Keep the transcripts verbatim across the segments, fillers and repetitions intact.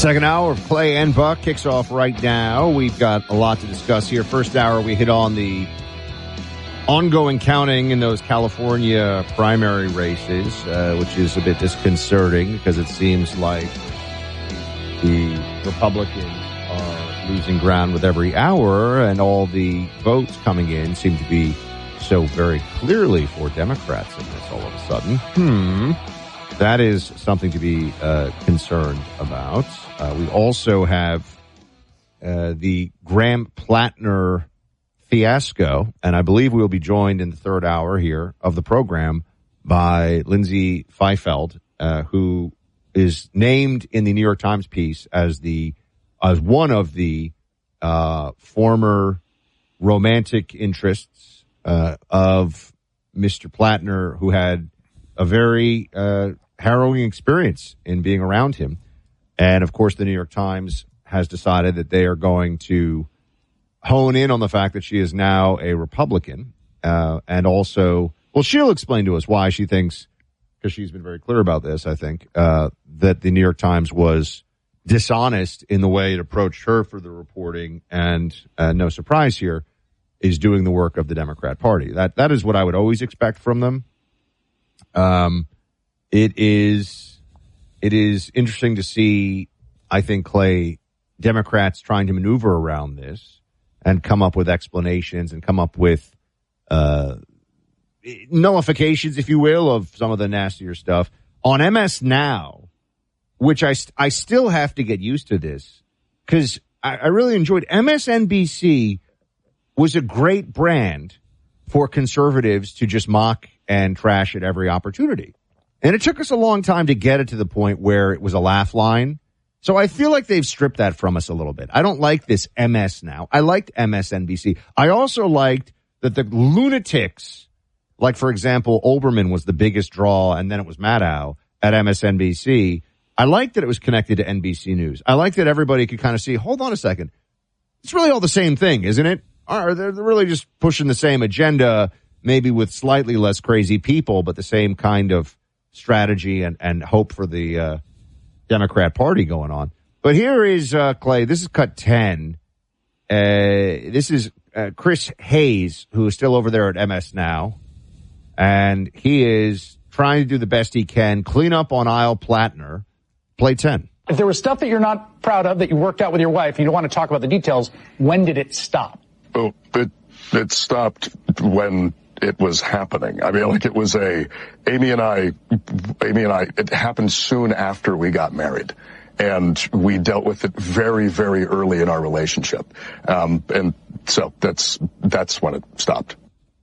Second hour of Clay and Buck kicks off right now. We've got a lot to discuss here. First hour, we hit on the ongoing counting in those California primary races, uh, which is a bit disconcerting because it seems like the Republicans are losing ground with every hour, and all the votes coming in seem to be so very clearly for Democrats in this all of a sudden. Hmm. That is something to be uh, concerned about. Uh, we also have uh, the Graham Plattner fiasco, and I believe we will be joined in the third hour here of the program by Lindsay Feifeld, uh, who is named in the New York Times piece as the as one of the uh, former romantic interests uh, of Mister Plattner, who had a very uh, harrowing experience in being around him. And, of course, the New York Times has decided that they are going to hone in on the fact that she is now a Republican. Uh, and also, well, she'll explain to us why she thinks, because she's been very clear about this, I think, uh, that the New York Times was dishonest in the way it approached her for the reporting. And uh, no surprise here, is doing the work of the Democrat Party. That That is what I would always expect from them. Um, it is, it is interesting to see, I think, Clay, Democrats trying to maneuver around this and come up with explanations and come up with, uh, nullifications, if you will, of some of the nastier stuff on M S Now, which I, I still have to get used to this because I, I really enjoyed M S N B C was a great brand for conservatives to just mock and trash at every opportunity. And it took us a long time to get it to the point where it was a laugh line. So I feel like they've stripped that from us a little bit. I don't like this M S Now. I liked M S N B C. I also liked that the lunatics, like, for example, Olbermann was the biggest draw, and then it was Maddow at M S N B C. I liked that it was connected to N B C News. I liked that everybody could kind of see, hold on a second. It's really all the same thing, isn't it? Or they're really just pushing the same agenda, maybe with slightly less crazy people, but the same kind of strategy and, and hope for the uh, Democrat Party going on. But here is, uh, Clay, this is cut ten. Uh, this is uh, Chris Hayes, who is still over there at M S Now. And he is trying to do the best he can, clean up on Isle Plattner. Play ten. If there was stuff that you're not proud of that you worked out with your wife and you don't want to talk about the details, when did it stop? Oh, it, it stopped when it was happening. I mean, like it was a, Amy and I, Amy and I, it happened soon after we got married. And we dealt with it very, very early in our relationship. Um, and so that's, that's when it stopped.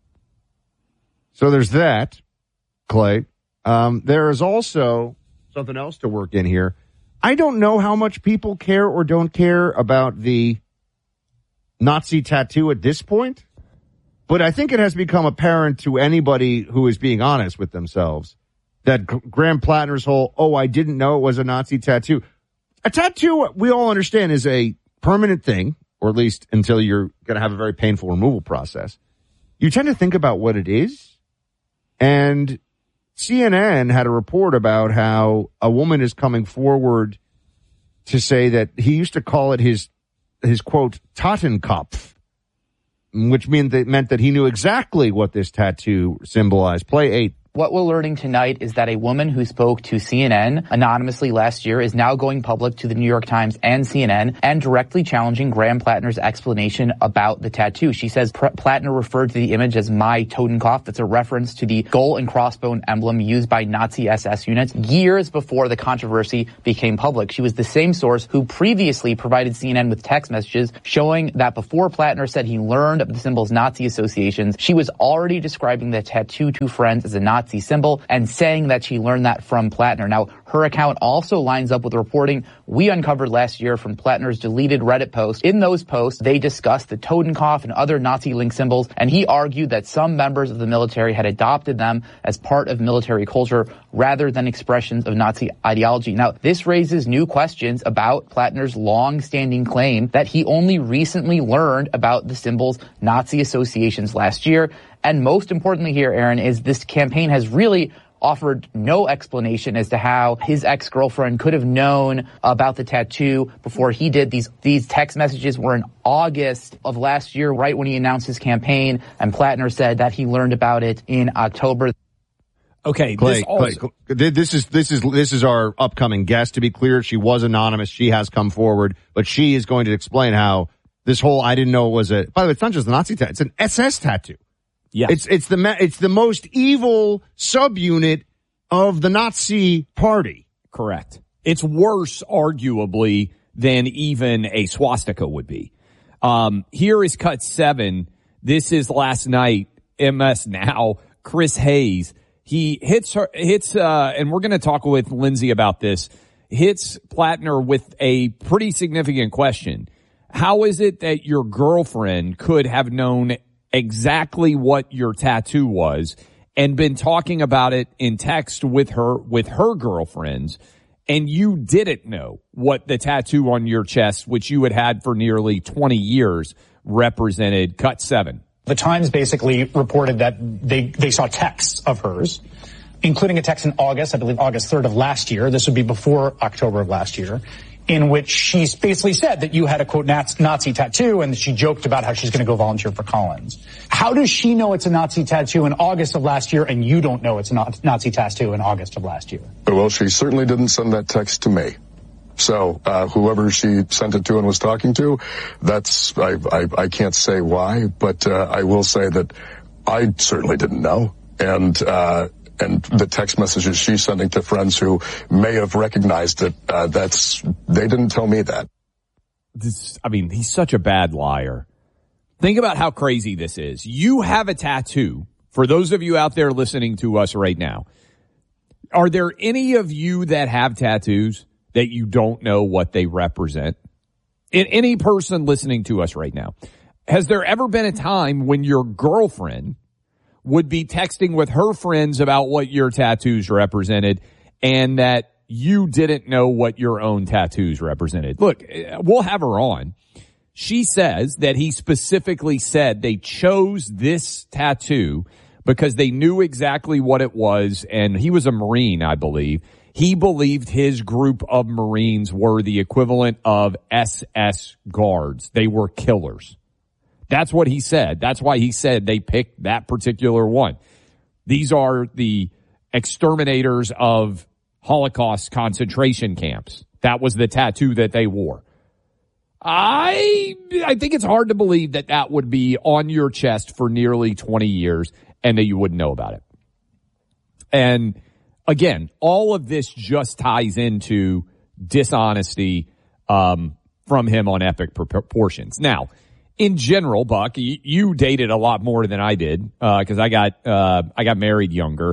So there's that, Clay. Um, there is also something else to work in here. I don't know how much people care or don't care about the Nazi tattoo at this point. But I think it has become apparent to anybody who is being honest with themselves that Graham Plattner's whole, oh, I didn't know it was a Nazi tattoo. A tattoo, we all understand, is a permanent thing, or at least until you're going to have a very painful removal process. You tend to think about what it is. And C N N had a report about how a woman is coming forward to say that he used to call it his, his quote, Totenkopf, which meant that, meant that he knew exactly what this tattoo symbolized. Play eight. What we're learning tonight is that a woman who spoke to C N N anonymously last year is now going public to the New York Times and C N N and directly challenging Graham Plattner's explanation about the tattoo. She says Plattner referred to the image as my Totenkopf. That's a reference to the skull and crossbone emblem used by Nazi S S units years before the controversy became public. She was the same source who previously provided C N N with text messages showing that before Plattner said he learned of the symbol's Nazi associations, she was already describing the tattoo to friends as a Nazi Nazi symbol and saying that she learned that from Plattner. Now, her account also lines up with reporting we uncovered last year from Plattner's deleted Reddit post. In those posts, they discussed the Totenkopf and other Nazi-linked symbols, and he argued that some members of the military had adopted them as part of military culture rather than expressions of Nazi ideology. Now, this raises new questions about Plattner's long-standing claim that he only recently learned about the symbol's Nazi associations last year. And most importantly here, Aaron, is this campaign has really offered no explanation as to how his ex-girlfriend could have known about the tattoo before he did. These these text messages were in August of last year, right when he announced his campaign, and Plattner said that he learned about it in October. Okay, Clay, this, also- Clay, this is this is this is our upcoming guest. To be clear, she was anonymous. She has come forward, but she is going to explain how this whole I didn't know it was a. By the way, it's not just a Nazi tattoo; it's an S S tattoo. Yeah, it's it's the it's the most evil subunit of the Nazi party. Correct. It's worse, arguably, than even a swastika would be. Um, here is cut seven. This is last night. M S Now. Chris Hayes. He hits her, hits, uh, and we're going to talk with Lindsay about this, hits Plattner with a pretty significant question. How is it that your girlfriend could have known exactly what your tattoo was and been talking about it in text with her, with her girlfriends, and you didn't know what the tattoo on your chest, which you had had for nearly twenty years, represented? Cut seven. The Times basically reported that they, they saw texts of hers, including a text in August, I believe August third of last year. This would be before October of last year, in which she basically said that you had a, quote, Nazi tattoo, and she joked about how she's going to go volunteer for Collins. How does she know it's a Nazi tattoo in August of last year, and you don't know it's a Nazi tattoo in August of last year? Well, she certainly didn't send that text to me. So, uh, whoever she sent it to and was talking to, that's, I, I, I can't say why, but, uh, I will say that I certainly didn't know. And, uh, and the text messages she's sending to friends who may have recognized it, uh, that's, they didn't tell me that. This, I mean, he's such a bad liar. Think about how crazy this is. You have a tattoo. For those of you out there listening to us right now, are there any of you that have tattoos that you don't know what they represent? In any person listening to us right now, has there ever been a time when your girlfriend would be texting with her friends about what your tattoos represented and that you didn't know what your own tattoos represented? Look, we'll have her on. She says that he specifically said they chose this tattoo because they knew exactly what it was, and he was a Marine, I believe. He believed his group of Marines were the equivalent of S S guards. They were killers. That's what he said. That's why he said they picked that particular one. These are the exterminators of Holocaust concentration camps. That was the tattoo that they wore. I I think it's hard to believe that that would be on your chest for nearly twenty years and that you wouldn't know about it. And again, all of this just ties into dishonesty um, from him on epic proportions. Now, in general, Buck, you, you dated a lot more than I did because uh, I got uh, I got married younger.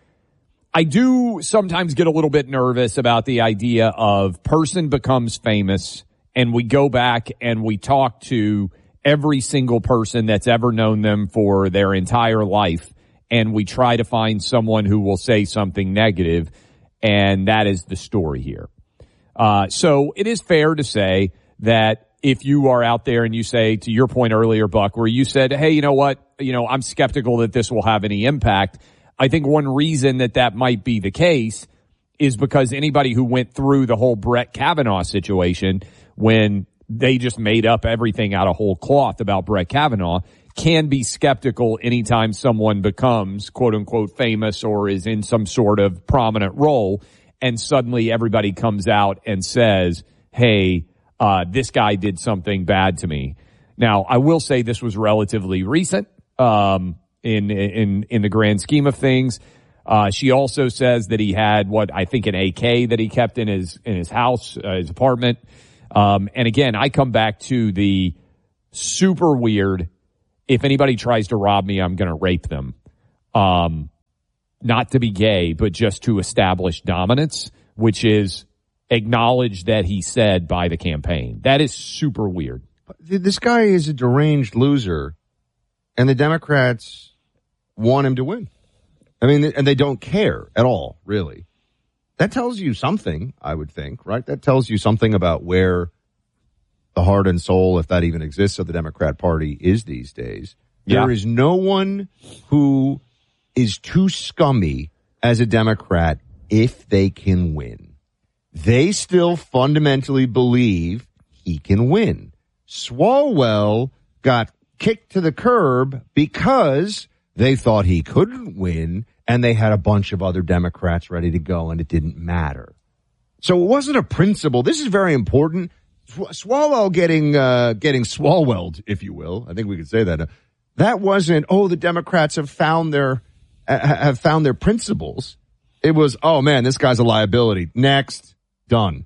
I do sometimes get a little bit nervous about the idea of person becomes famous and we go back and we talk to every single person that's ever known them for their entire life, and we try to find someone who will say something negative, and that is the story here. Uh, so it is fair to say that if you are out there and you say, to your point earlier, Buck, where you said, hey, you know what, you know, I'm skeptical that this will have any impact. I think one reason that that might be the case is because anybody who went through the whole Brett Kavanaugh situation, when they just made up everything out of whole cloth about Brett Kavanaugh, can be skeptical anytime someone becomes, quote unquote, famous or is in some sort of prominent role, and suddenly everybody comes out and says, hey, uh, this guy did something bad to me. Now, I will say this was relatively recent, um, in, in, in the grand scheme of things. Uh, she also says that he had what I think an A K that he kept in his, in his house, uh, his apartment. Um, and again, I come back to the super weird, if anybody tries to rob me, I'm going to rape them. Um, not to be gay, but just to establish dominance, which is acknowledged that he said by the campaign. That is super weird. This guy is a deranged loser, and the Democrats want him to win. I mean, and they don't care at all, really. That tells you something, I would think, right? That tells you something about where the heart and soul, if that even exists, of the Democrat Party is these days. Yeah. There is no one who is too scummy as a Democrat if they can win. They still fundamentally believe he can win. Swalwell got kicked to the curb because they thought he couldn't win, and they had a bunch of other Democrats ready to go, and it didn't matter. So it wasn't a principle. This is very important. Swalwell getting uh, getting Swalwelled, if you will. I think we could say that. That wasn't, oh, the Democrats have found their uh, have found their principles. It was, oh man, this guy's a liability. Next, done.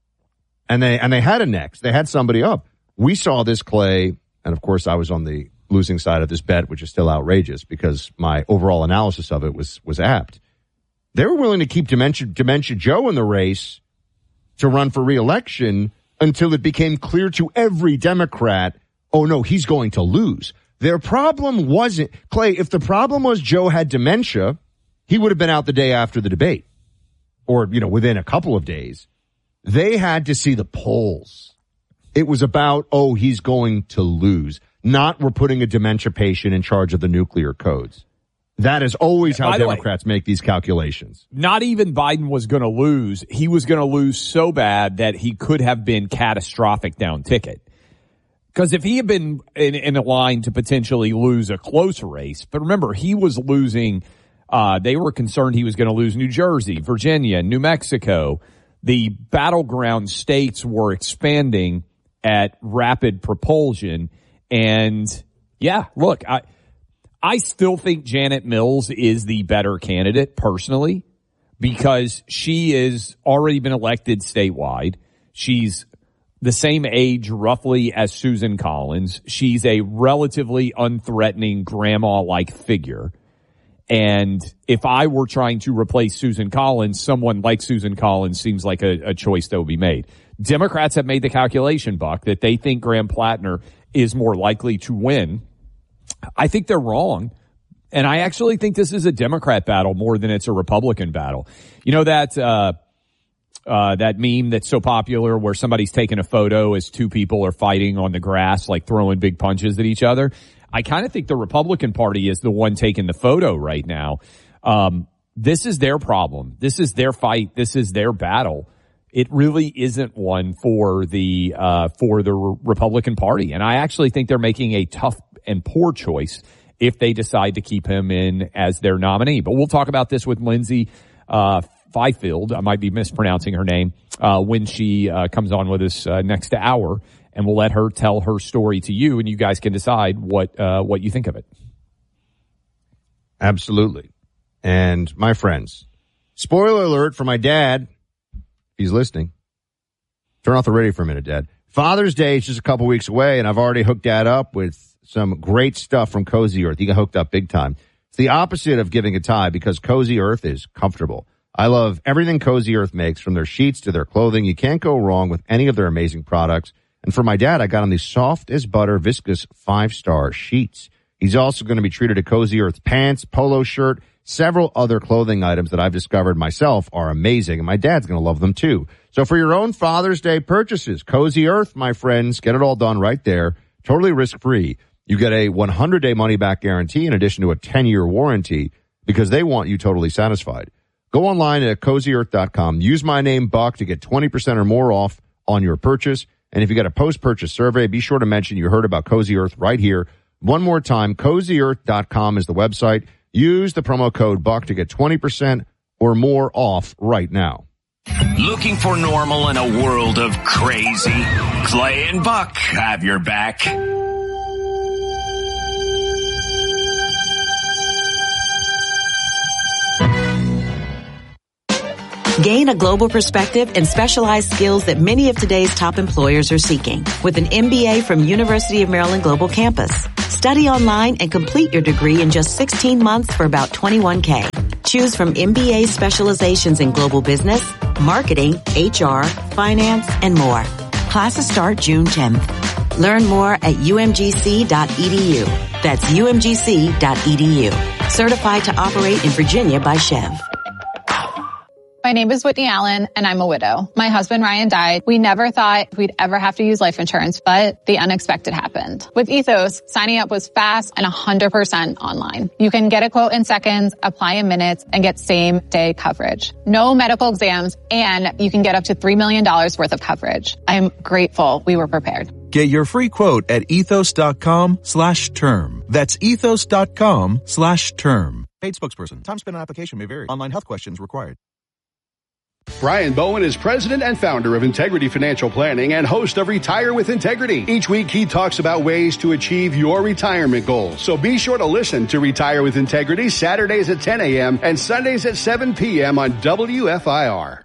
And they and they had a next. They had somebody up. We saw this, Clay, and of course I was on the losing side of this bet, which is still outrageous because my overall analysis of it was was apt. They were willing to keep Dementia, Dementia Joe in the race to run for re-election until it became clear to every Democrat, oh no, he's going to lose. Their problem wasn't, Clay, if the problem was Joe had dementia, he would have been out the day after the debate or, you know, within a couple of days. They had to see the polls. It was about, oh, he's going to lose. Not we're putting a dementia patient in charge of the nuclear codes. That is always how Democrats make these calculations. Not even Biden was going to lose. He was going to lose so bad that he could have been catastrophic down ticket. Because if he had been in, in a line to potentially lose a close race, but remember, he was losing, uh, they were concerned he was going to lose New Jersey, Virginia, New Mexico. The battleground states were expanding at rapid propulsion. And yeah, look, I, I still think Janet Mills is the better candidate personally because she has already been elected statewide. She's the same age roughly as Susan Collins. She's a relatively unthreatening grandma-like figure. And if I were trying to replace Susan Collins, someone like Susan Collins seems like a, a choice that would be made. Democrats have made the calculation, Buck, that they think Graham Plattner is more likely to win. I think they're wrong. And I actually think this is a Democrat battle more than it's a Republican battle. You know that, uh, uh, that meme that's so popular where somebody's taking a photo as two people are fighting on the grass, like throwing big punches at each other. I kind of think the Republican Party is the one taking the photo right now. Um, this is their problem. This is their fight. This is their battle. It really isn't one for the, uh, for the Republican Party. And I actually think they're making a tough and poor choice if they decide to keep him in as their nominee. But we'll talk about this with Lindsay, uh, Fifield. I might be mispronouncing her name, uh, when she, uh, comes on with us, uh, next hour. And we'll let her tell her story to you and you guys can decide what, uh, what you think of it. Absolutely. And my friends, spoiler alert for my dad. He's listening. Turn off the radio for a minute, Dad. Father's Day is just a couple weeks away, and I've already hooked Dad up with some great stuff from Cozy Earth. He got hooked up big time. It's the opposite of giving a tie because Cozy Earth is comfortable. I love everything Cozy Earth makes, from their sheets to their clothing. You can't go wrong with any of their amazing products. And for my dad, I got him these soft as butter, viscous five-star sheets. He's also going to be treated to Cozy Earth pants, polo shirt, several other clothing items that I've discovered myself are amazing, and my dad's going to love them too. So for your own Father's Day purchases, Cozy Earth, my friends, get it all done right there, totally risk-free. You get a one hundred day money-back guarantee in addition to a ten year warranty because they want you totally satisfied. Go online at cozy earth dot com. Use my name, Buck, to get twenty percent or more off on your purchase. And if you got a post-purchase survey, be sure to mention you heard about Cozy Earth right here. One more time, cozy earth dot com is the website. Use the promo code Buck to get twenty percent or more off right now. Looking for normal in a world of crazy? Clay and Buck have your back. Gain a global perspective and specialized skills that many of today's top employers are seeking with an M B A from University of Maryland Global Campus. Study online and complete your degree in just sixteen months for about twenty-one K. Choose from M B A specializations in global business, marketing, H R, finance, and more. Classes start June tenth. Learn more at u m g c dot e d u. That's u m g c dot e d u. Certified to operate in Virginia by Chev. My My name is Whitney Allen, and I'm a widow. My husband, Ryan, died. We never thought we'd ever have to use life insurance, but the unexpected happened. With Ethos, signing up was fast and one hundred percent online. You can get a quote in seconds, apply in minutes, and get same-day coverage. No medical exams, and you can get up to three million dollars worth of coverage. I am grateful we were prepared. Get your free quote at ethos.com slash term. That's ethos.com slash term. Paid spokesperson. Time spent on application may vary. Online health questions required. Brian Bowen is president and founder of Integrity Financial Planning and host of Retire with Integrity. Each week, he talks about ways to achieve your retirement goals. So be sure to listen to Retire with Integrity Saturdays at ten a.m. and Sundays at seven p.m. on W F I R.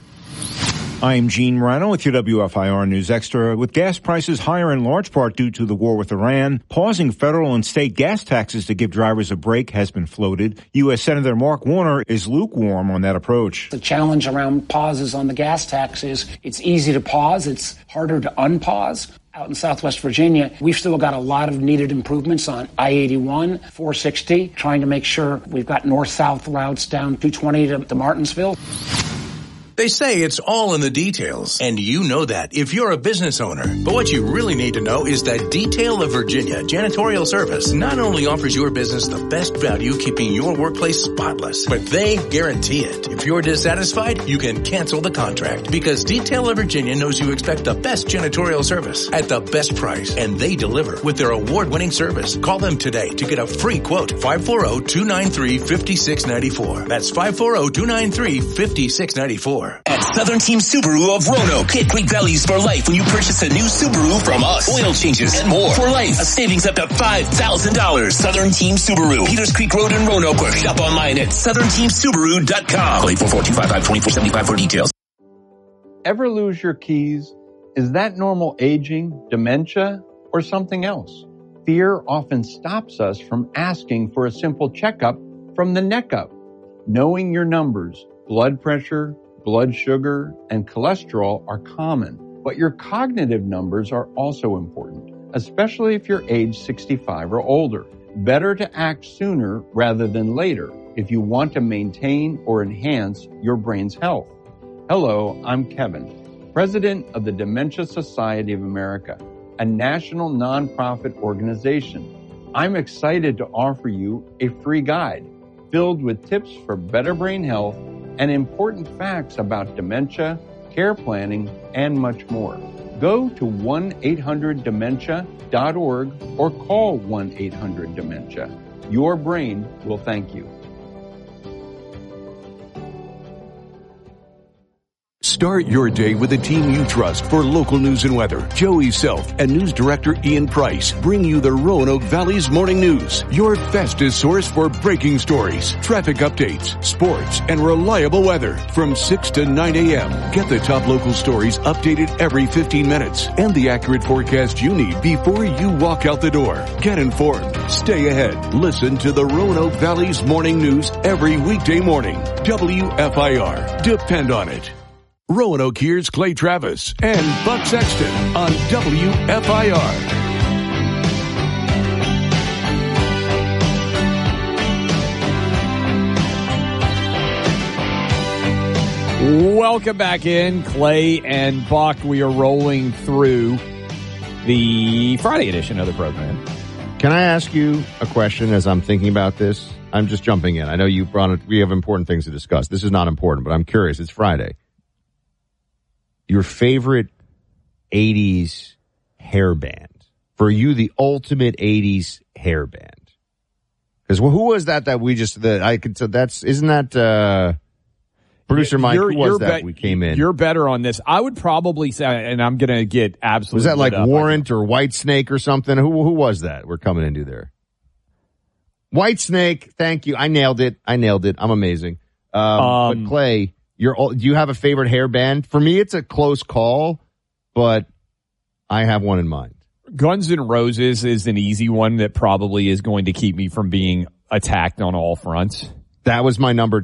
I'm Gene Rano with your W F I R News Extra. With gas prices higher in large part due to the war with Iran, pausing federal and state gas taxes to give drivers a break has been floated. U S. Senator Mark Warner is lukewarm on that approach. The challenge around pauses on the gas tax is it's easy to pause. It's harder to unpause. Out in Southwest Virginia, we've still got a lot of needed improvements on I eighty-one, four sixty, trying to make sure we've got north-south routes down two twenty to, to Martinsville. They say it's all in the details, and you know that if you're a business owner. But what you really need to know is that Detail of Virginia Janitorial Service not only offers your business the best value keeping your workplace spotless, but they guarantee it. If you're dissatisfied, you can cancel the contract because Detail of Virginia knows you expect the best janitorial service at the best price, and they deliver with their award-winning service. Call them today to get a free quote. five four zero, two nine three, five six nine four. That's five four zero, two nine three, five six nine four. At Southern Team Subaru of Roanoke, get great values for life when you purchase a new Subaru from us. Oil changes and more for life. A savings up to five thousand dollars. Southern Team Subaru. Peters Creek Road in Roanoke, or shop online at southern team subaru dot com. Call eight four four, two five five, two four seven five for details. Ever lose your keys? Is that normal aging, dementia, or something else? Fear often stops us from asking for a simple checkup from the neck up. Knowing your numbers, blood pressure, blood sugar, and cholesterol are common, but your cognitive numbers are also important, especially if you're age sixty-five or older. Better to act sooner rather than later if you want to maintain or enhance your brain's health. Hello, I'm Kevin, president of the Dementia Society of America, a national nonprofit organization. I'm excited to offer you a free guide filled with tips for better brain health and important facts about dementia, care planning, and much more. Go to one eight hundred dementia dot org or call one eight hundred dementia. Your brain will thank you. Start your day with a team you trust for local news and weather. Joey Self and news director Ian Price bring you the Roanoke Valley's Morning News, your fastest source for breaking stories, traffic updates, sports, and reliable weather. From six to nine a.m., get the top local stories updated every fifteen minutes and the accurate forecast you need before you walk out the door. Get informed. Stay ahead. Listen to the Roanoke Valley's Morning News every weekday morning. W F I R. Depend on it. Roanoke here's Clay Travis and Buck Sexton on W F I R. Welcome back in, Clay and Buck. We are rolling through the Friday edition of the program. Can I ask you a question as I'm thinking about this? I'm just jumping in. I know you brought it. We have important things to discuss. This is not important, but I'm curious. It's Friday. Your favorite eighties hair band. For you, the ultimate eighties hair band. Because well, who was that that we just, that I could, so that's, isn't that, uh, producer Mike, you're, who was you're that be- we came in? You're better on this. I would probably say, and I'm going to get absolutely. Was that like up. Warrant or White Snake or something? Who, who was that we're coming into there? White Snake. Thank you. I nailed it. I nailed it. I'm amazing. Um, um but Clay, You're, do you have a favorite hair band? For me, it's a close call, but I have one in mind. Guns N' Roses is an easy one that probably is going to keep me from being attacked on all fronts. That was my number